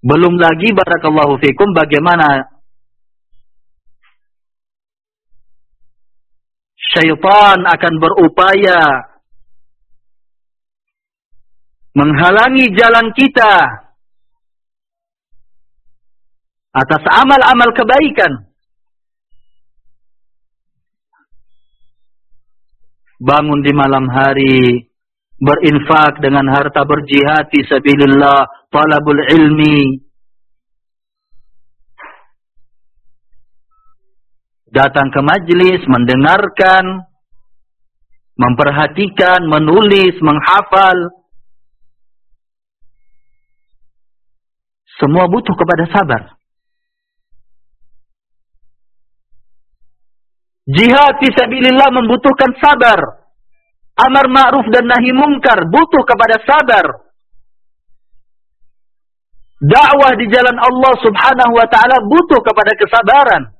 Belum lagi barakallahu fikum bagaimana syaitan akan berupaya menghalangi jalan kita atas amal-amal kebaikan. Bangun di malam hari, berinfak dengan harta, berjihad fi sabilillah, talabul ilmi, datang ke majlis, mendengarkan, memperhatikan, menulis, menghafal. Semua butuh kepada sabar. Jihad fi sabilillah membutuhkan sabar. Amar ma'ruf dan nahi mungkar butuh kepada sabar. Dakwah di jalan Allah subhanahu wa ta'ala butuh kepada kesabaran.